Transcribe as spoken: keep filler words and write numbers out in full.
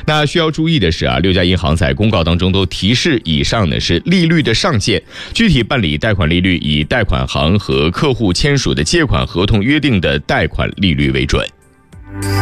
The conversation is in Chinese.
那需要注意的是啊，六家银行在公告当中都提示，以上呢是利率的上限，具体办理贷款利率以贷款行和客户签署的借款合同约定的贷款利率为准。